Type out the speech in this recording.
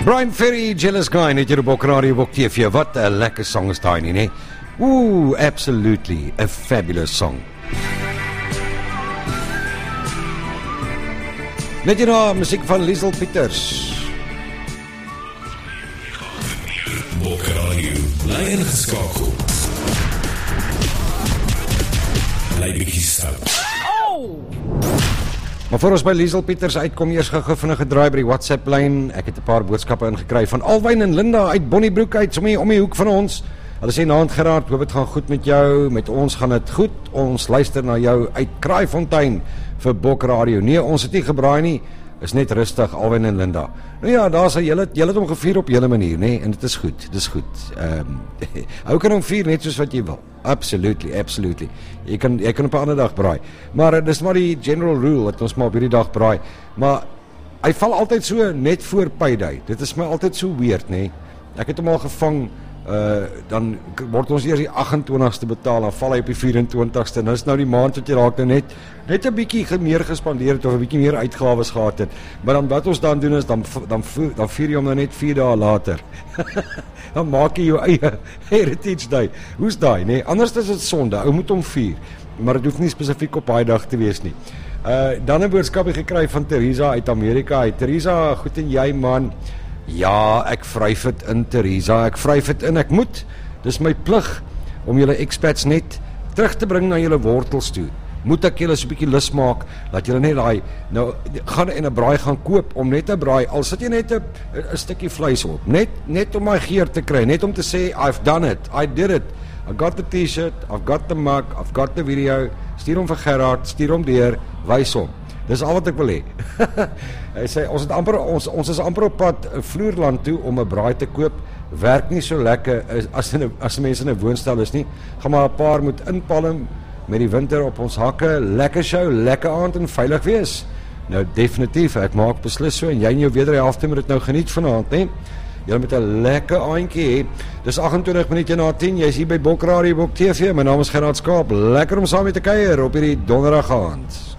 Brian Ferry, Jealous Guy, net hier op Bok Radio, Bok TV. Wat 'n lekker song is daai nie, nee? Ooh, absolutely, a fabulous song. Net hier na musiek van Liesel Pieters. Bok Radio, bly ingeskakel. Bly bietjie stout. Maar voor ons by Liesel Pieters uitkom, eers gou vinnige draai by die WhatsApp lyn. Ek het 'n paar boodskappe ingekry van Alwyn en Linda uit Bonnybroek uit, sommer om die hoek van ons. Hulle sê naand Gerard, hoop dit gaan goed met jou. Met ons gaan dit goed. Ons luister na jou uit Kraaifontein vir Bok Radio. Nee, ons het nie gebraai nie. Is net rustig, Alwyn en Linda. Nou ja, daar's julle het hom gevier op julle manier, nê? En dit is goed. Dis goed. Hou kan hom vier net soos wat jy wil. Absolutely. Jy kan op 'n ander dag braai. Maar dis maar die general rule dat ons maar op hierdie dag braai. Maar hy val altyd so net voor payday. Dit is my altyd so weird, nê? Ek het hom al gevang. Dan word ons eers die 28ste betaal, dan val hy op die 24ste. Nou is nou die maand wat jy raak nou net 'n bietjie meer gespandeer het of 'n bietjie meer uitgawes gehad het. Maar dan wat ons dan doen is dan vier jy hom nou net 4 dae later. Dan maak jy jou eie Heritage Day. Hoe's daai, nee? Anders is dit Sondag. Ou moet hom vier. Maar dit hoef nie spesifiek op daai dag te wees nie. Dan 'n boodskap gekry van Teresa uit Amerika. Hey, Teresa, goed en jy man? Ja, ek vryf dit in, Teresa, ek vryf dit in, ek moet. Dis my plig om julle expats net terug te bring na julle wortels toe. Moet ek julle so 'n bietjie lus maak, dat julle net daai, nou, gaan en 'n braai gaan koop, om net 'n braai, al sit jy net 'n stukkie vleis op, net om my geer te kry, net om te sê, I've done it, I did it, I got the t-shirt, I've got the mug, I've got the video, stuur hom vir Gerard, stuur hom deur, wys hom. Dis al wat ek wil hê. Hy sê ons is amper op pad Vloerland toe om 'n braai te koop. Werk nie so lekker as mense in 'n woonstel is nie. Gaan maar 'n paar moet inpalm met die winter op ons hakke. Lekker show, lekker aand en veilig wees. Nou definitief, ek maak beslis so en jy en jou wederhelfte moet dit nou geniet vanaand, hè. Julle met 'n lekker aandjie hê. Dis 28 minute na 10. Jy's hier by Bok Radio, Bok TV. My naam is Gerard Skaap. Lekker om saam met te kuier op hierdie donderdag aand.